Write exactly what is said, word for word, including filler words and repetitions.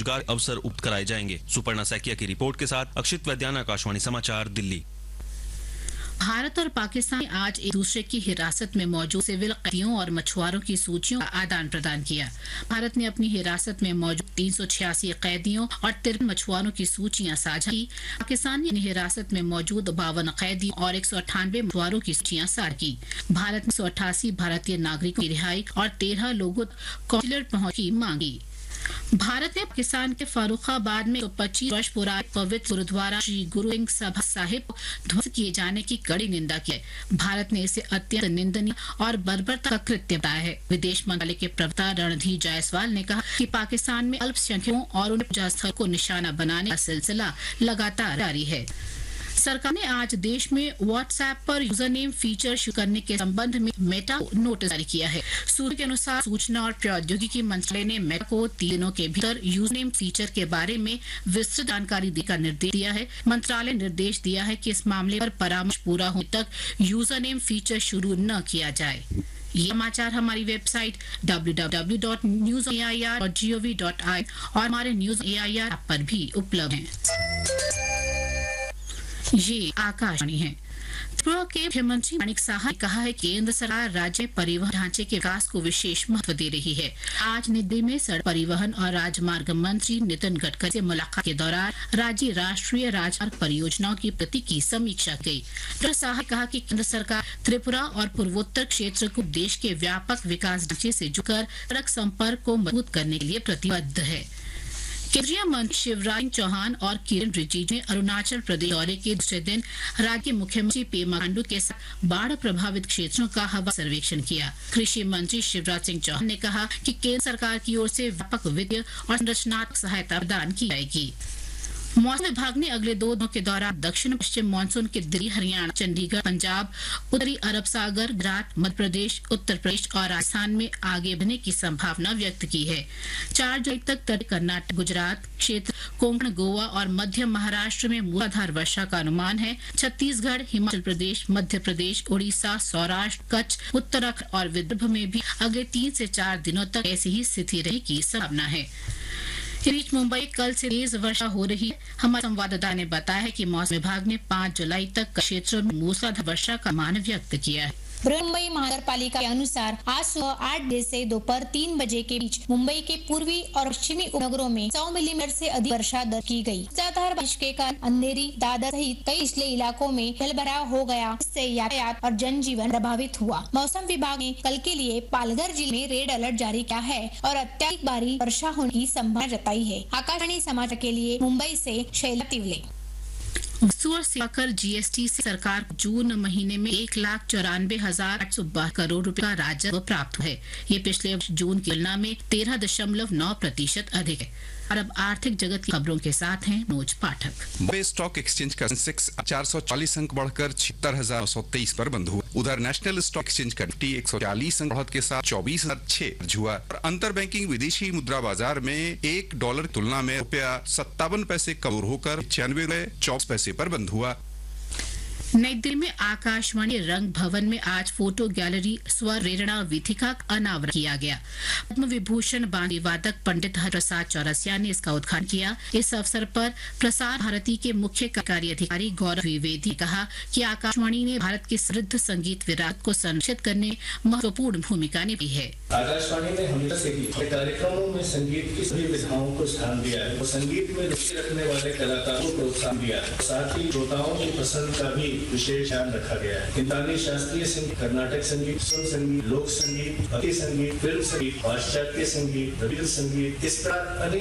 रोजगार अवसर उपलब्ध कराए जाएंगे। सुपर्णा सैकिया की रिपोर्ट के साथ अक्षित वैद्याना, आकाशवाणी समाचार, दिल्ली। भारत और पाकिस्तान ने आज एक दूसरे की हिरासत में मौजूद सिविल कैदियों और मछुआरों की सूचियों का आदान प्रदान किया। भारत ने अपनी हिरासत में मौजूद तीन सौ छियासी कैदियों और तिरपन मछुआरों की सूचियां साझा की। पाकिस्तान ने अपनी हिरासत में मौजूद बावन कैदियों और एक सौ अट्ठानवे मछुआरों की सूचियां साझा की। भारत ने एक सौ अट्ठासी भारतीय नागरिकों की रिहाई और तेरह लोगों कॉन्सुलर पहुंच की मांगी। भारत ने पाकिस्तान के फर्रुखाबाद में पच्चीस वर्ष पुराने पवित्र गुरुद्वारा श्री गुरु सिंह सभा साहिब ध्वस्त किए जाने की कड़ी निंदा की है। भारत ने इसे अत्यंत निंदनीय और बर्बरता का कृत्य बताया है। विदेश मंत्रालय के प्रवक्ता रणधीर जायसवाल ने कहा कि पाकिस्तान में अल्पसंख्यकों और उनके पूजा स्थल को निशाना बनाने का सिलसिला लगातार जारी है। सरकार ने आज देश में व्हाट्सएप पर यूजर नेम फीचर शुरू करने के संबंध में मेटा को नोटिस जारी किया है। सूत्र के अनुसार सूचना और प्रौद्योगिकी मंत्रालय ने मेटा को तीन दिनों के भीतर यूजर नेम फीचर के बारे में विस्तृत जानकारी देने का निर्देश दिया है। मंत्रालय ने निर्देश दिया है कि इस मामले पर परामर्श पूरा होने तक यूजर नेम फीचर शुरू न किया जाए। ये समाचार हमारी website W W W dot news A I R dot G O V dot I और हमारे news A I R app पर भी उपलब्ध है। ये आकाशवाणी है। त्रिपुरा के मुख्यमंत्री माणिक साहा ने कहा है कि केंद्र सरकार राज्य में परिवहन ढांचे के विकास को विशेष महत्व दे रही है। आज नई दिल्ली में सड़क परिवहन और राजमार्ग मंत्री नितिन गडकरी से मुलाकात के दौरान राज्य राष्ट्रीय राजमार्ग परियोजनाओं की प्रगति की समीक्षा की। डॉक्टर साहा ने कहा कि केंद्र सरकार त्रिपुरा और पूर्वोत्तर क्षेत्र को देश के व्यापक विकास ढांचे से जुड़कर सड़क संपर्क को मजबूत करने के लिए प्रतिबद्ध है। केंद्रीय मंत्री शिवराज सिंह चौहान और किरण रिजिजू ने अरुणाचल प्रदेश दौरे के दूसरे दिन राज्य के मुख्यमंत्री पेमा खांडू के साथ बाढ़ प्रभावित क्षेत्रों का हवा सर्वेक्षण किया। कृषि मंत्री शिवराज सिंह चौहान ने कहा कि केंद्र सरकार की ओर से व्यापक वित्तीय और संरचनात्मक सहायता प्रदान की जाएगी। मौसम विभाग ने अगले दो दिनों के दौरान दक्षिण पश्चिम मानसून के दिल्ली, हरियाणा, चंडीगढ़, पंजाब, उत्तरी अरब सागर, गुजरात, मध्य प्रदेश, उत्तर प्रदेश और राजस्थान में आगे बढ़ने की संभावना व्यक्त की है। चार जुलाई तक तटीय कर्नाटक, गुजरात क्षेत्र, कोंकण, गोवा और मध्य महाराष्ट्र में मूसलाधार वर्षा का अनुमान है। छत्तीसगढ़, हिमाचल प्रदेश, मध्य प्रदेश, उड़ीसा, सौराष्ट्र, कच्छ, उत्तराखंड और विदर्भ में भी अगले तीन से चार दिनों तक ऐसी ही स्थिति रहने की संभावना है। बीच मुंबई कल से तेज वर्षा हो रही है। हमारे संवाददाता ने बताया है कि मौसम विभाग ने पाँच जुलाई तक क्षेत्रों में मूसलाधार वर्षा का अनुमान व्यक्त किया है। मुंबई महानगर पालिका के अनुसार आज सुबह आठ बजे से दोपहर तीन बजे के बीच मुंबई के पूर्वी और पश्चिमी उपनगरों में सौ मिलीमीटर से अधिक वर्षा दर्ज की गई। ज्यादातर बारिश के कारण अंधेरी, दादर सहित कई निचले इलाकों में जलभराव हो गया, इससे यातायात और जनजीवन प्रभावित हुआ। मौसम विभाग ने कल के लिए पालघर जिले में रेड अलर्ट जारी किया है और अत्यधिक भारी वर्षा होने की संभावना जताई है। आकाशवाणी समाचार के लिए मुंबई से शैला तिवले। वस्तु और सेवा कर जीएसटी से सरकार को जून महीने में एक लाख चौरानवे हजार आठ सौ बारह करोड़ रुपए का राजस्व प्राप्त हुआ है। ये पिछले वर्ष जून की तुलना में तेरह दशमलव नौ प्रतिशत अधिक है। और अब आर्थिक जगत की खबरों के साथ हैं मनोज पाठक। बॉम्बे स्टॉक एक्सचेंज का सेंसेक्स चार सौ चालीस अंक बढ़कर छिहत्तर हजार नौ सौ तेईस पर बंद हुआ। उधर नेशनल स्टॉक एक्सचेंज का निफ्टी एक सौ चालीस अंक बढ़त के साथ चौबीस हजार छह हुआ। और अंतर बैंकिंग विदेशी मुद्रा बाजार में एक डॉलर की तुलना में रुपया सत्तावन पैसे कम होकर छियानवे चौबीस पैसे पर बंद हुआ। नई दिल्ली में आकाशवाणी रंग भवन में आज फोटो गैलरी स्वर प्रेरणा वीथिका का अनावरण किया गया। पद्म विभूषण बांसुरी वादक पंडित हर प्रसाद चौरसिया ने इसका उद्घाटन किया। इस अवसर पर प्रसार भारती के मुख्य कार्यकारी अधिकारी गौरव द्विवेदी ने कहा कि आकाशवाणी ने भारत की समृद्ध संगीत विरासत को संरक्षित करने में महत्वपूर्ण भूमिका निभाई है। आकाशवाणी ने हमेशा से ही कार्यक्रमों में संगीत की सभी विधाओं को स्थान दिया है और संगीत में रुचि रखने वाले कलाकारों को प्रोत्साहन दिया है। साथ ही श्रोताओं की पसंद का भी विशेष ध्यान रखा गया है। हिंदुस्तानी शास्त्रीय संगीत, कर्नाटक संगीत, सुर संगीत, लोक संगीत, भक्ति संगीत, फिल्म संगीत, पाश्चात्य संगीत, रवींद्र संगीत, इस तरह